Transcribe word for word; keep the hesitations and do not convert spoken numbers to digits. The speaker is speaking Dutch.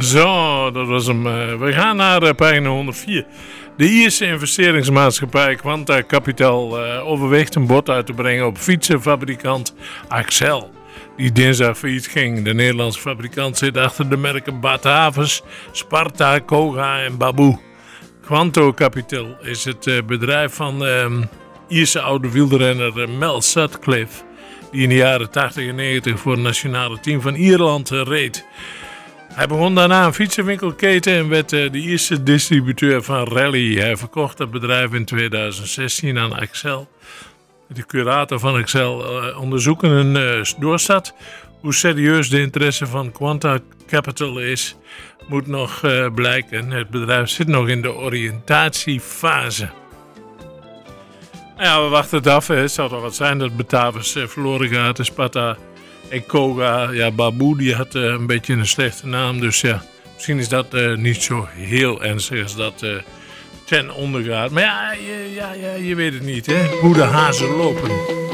Zo, dat was hem. We gaan naar uh, pagina honderdvier. De Ierse investeringsmaatschappij Quanta Capital uh, overweegt een bod uit te brengen op fietsenfabrikant Accel, die dinsdag failliet ging. De Nederlandse fabrikant zit achter de merken Batavus, Sparta, Koga en Baboe. Quanta Capital is het uh, bedrijf van uh, Ierse oude wielrenner uh, Mel Sutcliffe, die in de jaren tachtig en negentig voor het nationale team van Ierland uh, reed. Hij begon daarna een fietsenwinkelketen en werd uh, de Ierse distributeur van Rally. Hij verkocht het bedrijf in tweeduizend zestien aan Accel. De curator van Accel uh, onderzoeken een uh, doorstad. Hoe serieus de interesse van Quanta Capital is, moet nog uh, blijken. Het bedrijf zit nog in de oriëntatiefase. Ja, we wachten het af. Hè. Het zou toch wat zijn dat Batavus uh, verloren gaat. De Sparta en Koga, ja, Baboe, die had uh, een beetje een slechte naam. Dus ja, misschien is dat uh, niet zo heel ernstig als dat uh, ten onder gaat. Maar ja, ja, ja, je weet het niet, hè, hoe de hazen lopen.